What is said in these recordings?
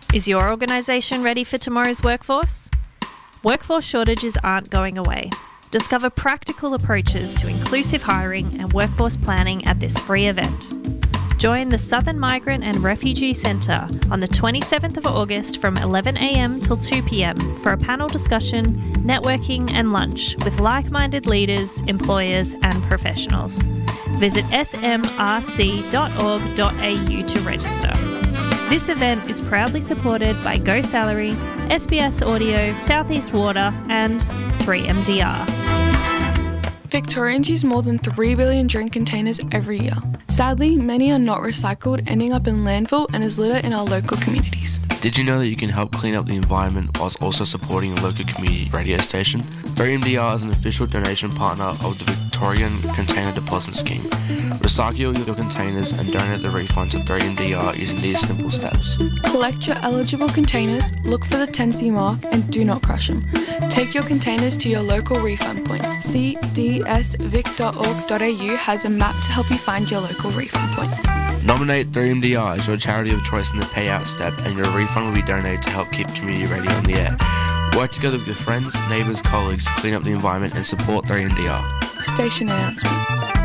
Is your organisation ready for tomorrow's workforce? Workforce shortages aren't going away. Discover practical approaches to inclusive hiring and workforce planning at this free event. Join the Southern Migrant and Refugee Centre on the 27th of August from 11 a.m. till 2 p.m. for a panel discussion, networking and lunch with like-minded leaders, employers and professionals. Visit smrc.org.au to register. This event is proudly supported by Go Salary, SBS Audio, Southeast Water and 3MDR. Victorians use more than 3 billion drink containers every year. Sadly, many are not recycled, ending up in landfill and as litter in our local communities. Did you know that you can help clean up the environment whilst also supporting a local community radio station? 3MDR is an official donation partner of the Victorian Container Deposit Scheme. Recycle your containers and donate the refund to 3MDR using these simple steps. Collect your eligible containers, look for the 10C mark and do not crush them. Take your containers to your local refund point. cdsvic.org.au has a map to help you find your local refund point. Nominate 3MDR as your charity of choice in the payout step and your refund will be donated to help keep community radio on the air. Work together with your friends, neighbours, colleagues to clean up the environment and support 3MDR. Station announcement.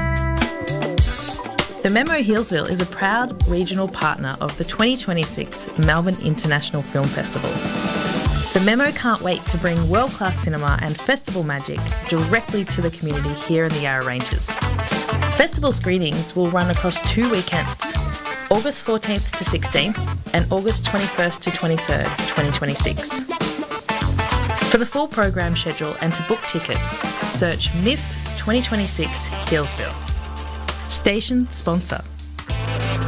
The Memo Healesville is a proud regional partner of the 2026 Melbourne International Film Festival. The Memo can't wait to bring world-class cinema and festival magic directly to the community here in the Yarra Ranges. Festival screenings will run across 2 weekends, August 14th to 16th and August 21st to 23rd, 2026. For the full program schedule and to book tickets, search MIF 2026 Healesville. Station sponsor.